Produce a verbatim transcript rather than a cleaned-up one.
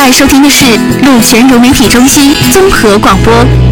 在收听的是陆泉融媒体中心综合广播。